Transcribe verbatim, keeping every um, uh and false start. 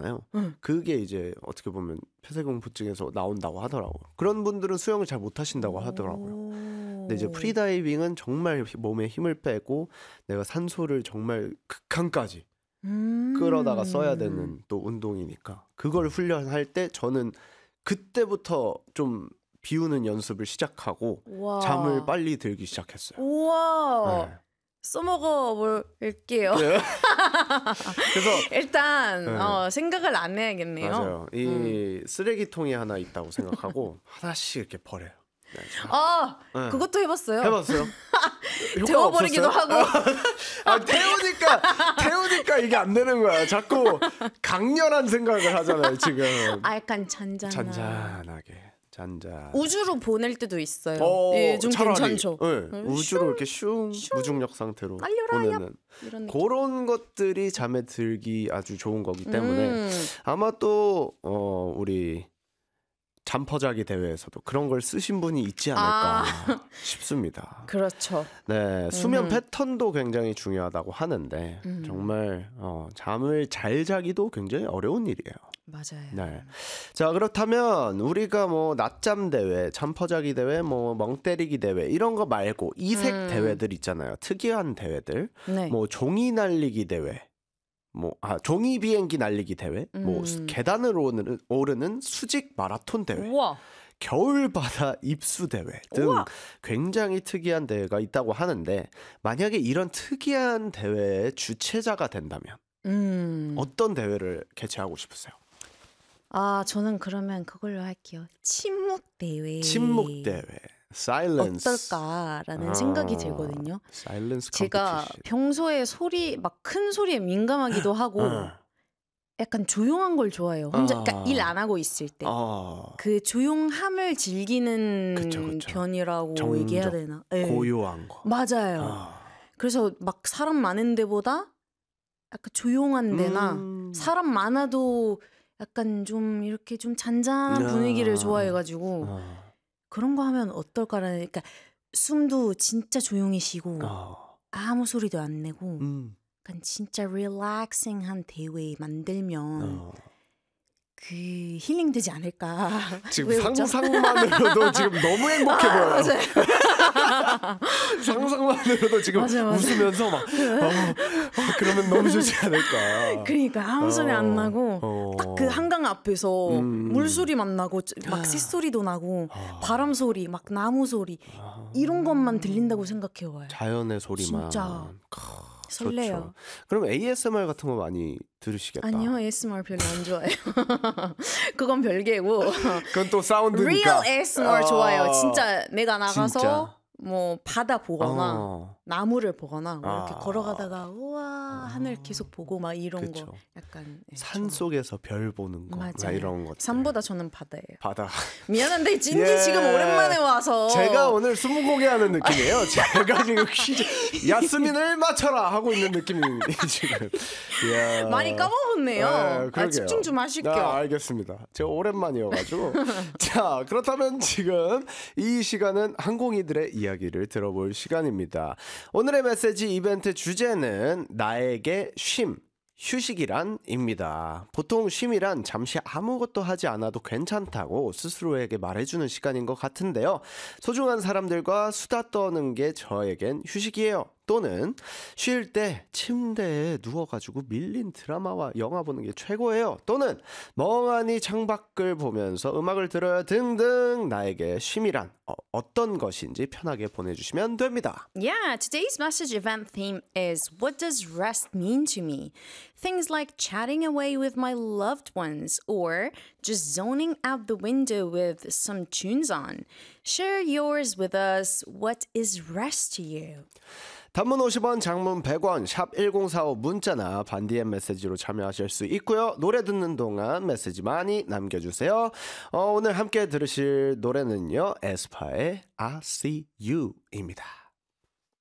있잖아요. 응. 그게 이제 어떻게 보면 폐쇄공포증에서 나온다고 하더라고요. 그런 분들은 수영을 잘 못하신다고 하더라고요. 근데 이제 프리다이빙은 정말 몸에 힘을 빼고 내가 산소를 정말 극한까지 음. 끌어다가 써야 되는 또 운동이니까 그걸 훈련할 때 저는 그때부터 좀 비우는 연습을 시작하고 우와. 잠을 빨리 들기 시작했어요. 우와. 네. 써먹어 볼게요. 네. 그래서 일단 네. 어, 생각을 안 해야겠네요. 맞아요. 이 음. 쓰레기통이 하나 있다고 생각하고 하나씩 이렇게 버려요. 네. 아, 네. 그것도 해봤어요. 해봤어요? 태워버리기도 하고. 아, 태우니까 태우니까 이게 안 되는 거야. 자꾸 강렬한 생각을 하잖아요. 지금. 아, 약간 잔잔한. 잔잔하게. 잔잔. 우주로 보낼 때도 있어요. 어, 예, 좀 차라리, 괜찮죠. 네, 음, 우주로 슝, 이렇게 슝, 슝. 무중력 상태로 날려라, 보내는 이런 느낌. 그런 것들이 잠에 들기 아주 좋은 거기 때문에 음. 아마 또 어, 우리 잠퍼자기 대회에서도 그런 걸 쓰신 분이 있지 않을까 아. 싶습니다. 그렇죠. 네, 수면 음. 패턴도 굉장히 중요하다고 하는데 음. 정말 어, 잠을 잘 자기도 굉장히 어려운 일이에요. 맞아요. 네. 자, 그렇다면 우리가 뭐 낮잠 대회, 잠퍼자기 대회, 뭐 멍때리기 대회 이런 거 말고 이색 음. 대회들 있잖아요. 특이한 대회들. 네. 뭐 종이 날리기 대회. 뭐 아, 종이 비행기 날리기 대회. 뭐 음. 계단을 오르는, 오르는 수직 마라톤 대회. 우와. 겨울바다 입수 대회 등 우와. 굉장히 특이한 대회가 있다고 하는데 만약에 이런 특이한 대회의 주최자가 된다면 음. 어떤 대회를 개최하고 싶으세요? 아, 저는 그러면 그걸로 할게요. 침묵 대회. 침묵 대회, silence. 어떨까라는 아, 생각이 들거든요. silence 제가 competition. 평소에 소리 막 큰 소리에 민감하기도 하고 어. 약간 조용한 걸 좋아해요. 혼자 아. 그러니까 일 안 하고 있을 때. 어, 그 조용함을 즐기는 그쵸, 그쵸. 편이라고 정적, 얘기해야 되나? 네. 고요한 거. 맞아요. 아. 그래서 막 사람 많은 데보다 약간 조용한 데나 음. 사람 많아도 약간 좀 이렇게 좀 잔잔한 분위기를 아. 좋아해가지고 어. 그런 거 하면 어떨까라는, 그러니까 숨도 진짜 조용히 쉬고 어. 아무 소리도 안 내고 음. 약간 진짜 릴렉싱한 대회 만들면 어. 그 힐링 되지 않을까. 지금 왜 웃죠? 상상만으로도 지금 너무 행복해 아, 보여요. 맞아요. 상상만으로도 지금 맞아요, 맞아요. 웃으면서 막 어, 어, 그러면 너무 좋지 않을까. 그러니까 아무 소리 안 어, 나고 어. 딱 그 한강 앞에서 음. 물소리만 나고 막 새소리도 나고 아. 바람 소리 막 나무 소리 아. 이런 것만 들린다고 생각해 봐요. 자연의 소리만. 진짜. 크, 설레요. 좋죠. 그럼 에이에스엠알 같은 거 많이 들으시겠다. 아니요, 에이에스엠알 별로 안 좋아해요. 그건 별개고. 그건 또 사운드니까. Real 에이에스엠알 어. 좋아해요. 진짜 내가 나가서 진짜. 뭐 바다 보거나 어. 나무를 보거나 뭐 이렇게 아. 걸어가다가 우와 하늘 계속 보고 막 이런 그쵸. 거 약간 예, 산 좋아. 속에서 별 보는 거, 막 맞아요. 이런 것. 산보다 저는 바다예요. 바다. 미안한데 진디 예. 지금 오랜만에 와서 제가 오늘 스무고개 하는 느낌이에요. 제가 지금 퀴즈 야스민을 맞춰라 하고 있는 느낌이 지금. 이야. 많이 까먹었네요. 네, 아, 그러게요. 집중 좀 하실게요. 아, 알겠습니다. 제가 오랜만이어가지고. 자, 그렇다면 지금 이 시간은 항공이들의 이야기를 들어볼 시간입니다. 오늘의 메시지 이벤트 주제는 나에게 쉼, 휴식이란입니다. 보통 쉼이란 잠시 아무것도 하지 않아도 괜찮다고 스스로에게 말해주는 시간인 것 같은데요. 소중한 사람들과 수다 떠는 게 저에겐 휴식이에요. 또는 쉴 때 침대에 누워가지고 밀린 드라마와 영화 보는 게 최고예요. 또는 멍하니 창밖을 보면서 음악을 들어요 등등 나에게 쉼이란 어, 어떤 것인지 편하게 보내주시면 됩니다. Yeah, today's message event theme is what does rest mean to me? Things like chatting away with my loved ones or just zoning out the window with some tunes on. Share yours with us. What is rest to you? 단문 오십 원, 장문 백 원, 샵 일공사오 문자나 반디엠 메시지로 참여하실 수 있고요. 노래 듣는 동안 메시지 많이 남겨주세요. 어, 오늘 함께 들으실 노래는요. 에스파의 I See You입니다.